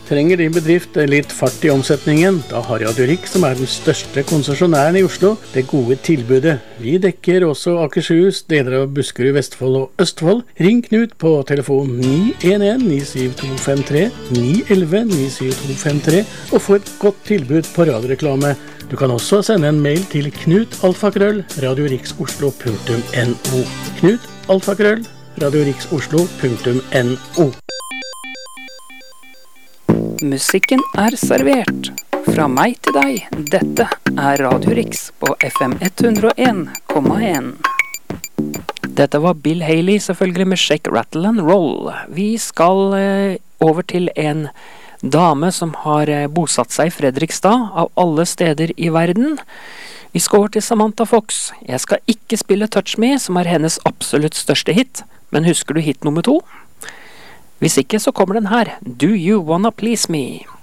Trenger din bedrift litt fart i omsetningen? Da har Radio Rix, som den største konsesjonæren i Oslo, det gode tilbudet. Vi dekker også Akershus, deler av Buskerud, Vestfold og Østfold. Ring Knut på telefon 911-97253, 911-97253, og få et godt tilbud på radioreklame. Du kan også sende en mail til knut@radiorixoslo.no. knut@radiorixoslo.no. Musikken servert. Fra meg til deg. Dette Radio Rix på FM 101,1. Dette var Bill Haley, selvfølgelig med Shake, Rattle and Roll. Vi skal over til en dame som har bosatt seg i Fredrikstad, av alle steder i verden. Vi skal over til Samantha Fox. Jeg skal ikke spille Touch Me, som hennes absolutt største hit, men husker du hit nummer 2? Hvis ikke så kommer den her, Do You Wanna Please Me?